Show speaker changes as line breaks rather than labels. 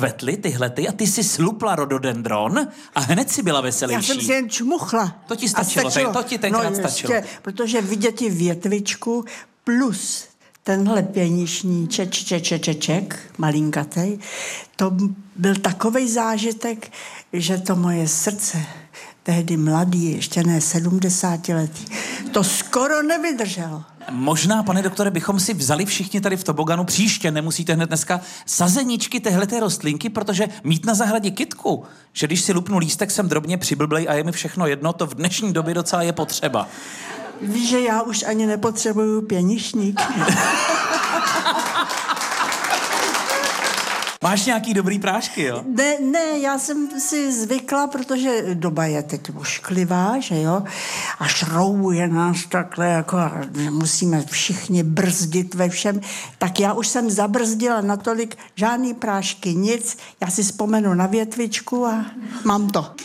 kvetly tyhlety a ty si slupla rododendron a hned si byla veselější.
Já jsem si jen čmuchla.
To ti stačilo, to ti tenkrát stačilo.
Protože vidět ti větvičku plus tenhle pěnišníček, malinkatej, to byl takovej zážitek, že to moje srdce, tehdy mladý, ještě ne 70letý, to skoro nevydrželo.
Možná, pane doktore, bychom si vzali všichni tady v toboganu příště, nemusíte hned dneska, sazeničky téhleté rostlinky, protože mít na zahradě kytku, že když si lupnu lístek, jsem drobně přiblblej a je mi všechno jedno, to v dnešní době docela je potřeba.
Víš, že já už ani nepotřebuju pěnišník.
Máš nějaký dobrý prášky, jo?
Ne, já jsem si zvykla, protože doba je teď ošklivá, že jo? A šroubuje nás takhle, jako musíme všichni brzdit ve všem. Tak já už jsem zabrzdila natolik, žádný prášky, nic. Já si vzpomenu na větvičku a mám to.